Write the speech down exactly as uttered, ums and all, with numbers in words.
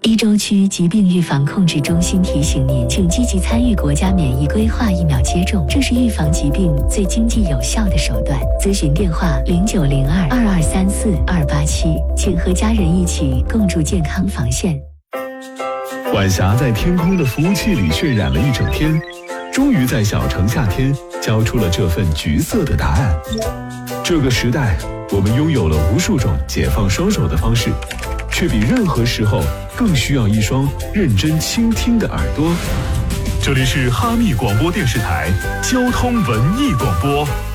一州区疾病预防控制中心提醒您，请积极参与国家免疫规划疫苗接种，这是预防疾病最经济有效的手段。咨询电话零九零二二二三四二八七，请和家人一起共筑健康防线。 晚霞在天空的服务器里渲染了一整天，终于在小城夏天交出了这份橘色的答案。这个时代，我们拥有了无数种解放双手的方式，却比任何时候更需要一双认真倾听的耳朵。这里是哈密广播电视台交通文艺广播。